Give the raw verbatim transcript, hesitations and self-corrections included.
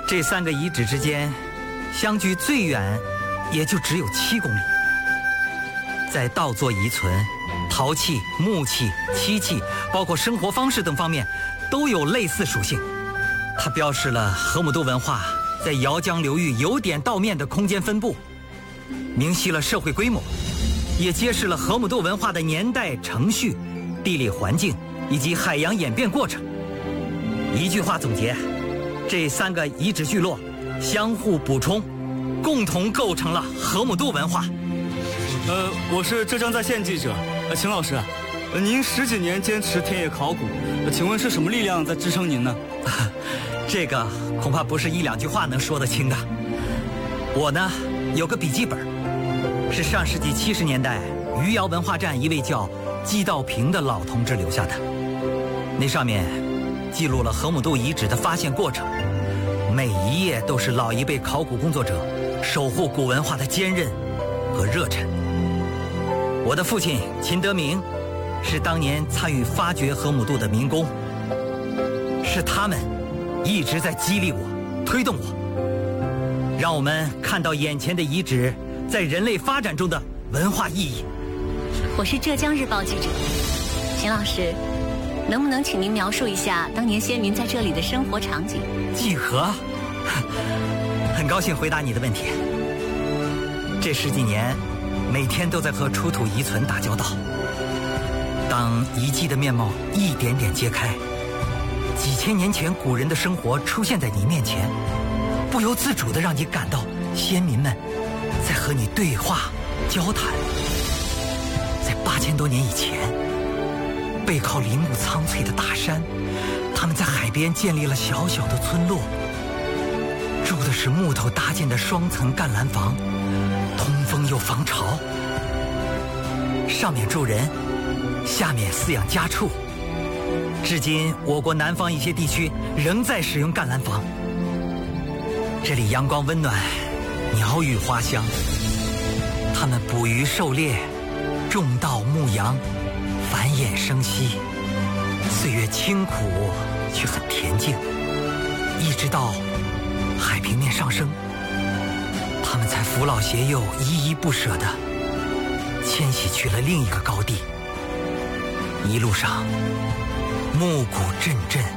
这三个遗址之间相距最远也就只有七公里。在稻作遗存、陶器、木器、漆器，包括生活方式等方面都有类似属性。它标示了河姆渡文化在姚江流域由点到面的空间分布，明晰了社会规模，也揭示了河姆渡文化的年代、程序、地理环境以及海洋演变过程。一句话总结，这三个遗址聚落相互补充，共同构成了河姆渡文化。 呃，我是浙江在线记者，呃，秦老师，呃，您十几年坚持田野考古，呃，请问是什么力量在支撑您呢？ 这个恐怕不是一两句话能说得清的。我呢，有个笔记本，是上世纪七十年代余姚文化站一位叫季道平的老同志留下的，那上面记录了河姆渡遗址的发现过程，每一页都是老一辈考古工作者守护古文化的坚韧和热忱。我的父亲秦德明是当年参与发掘河姆渡的民工，是他们一直在激励我、推动我，让我们看到眼前的遗址在人类发展中的文化意义。 我是浙江日报记者秦老师，能不能请您描述一下当年先民在这里的生活场景？ 济河，很高兴回答你的问题。这十几年每天都在和出土遗存打交道，当遗迹的面貌一点点揭开，几千年前古人的生活出现在你面前，不由自主地让你感到先民们在和你对话交谈。在八千多年以前，背靠林木苍翠的大山，他们在海边建立了小小的村落，住的是木头搭建的双层干栏房，通风又防潮，上面住人，下面饲养家畜。至今我国南方一些地区仍在使用干栏房。这里阳光温暖，鸟语花香，他们捕鱼狩猎，种稻牧羊，繁衍生息，岁月清苦却很恬静，一直到海平面上升，他们才扶老携幼，依依不舍地迁徙去了另一个高地。一路上暮鼓阵阵，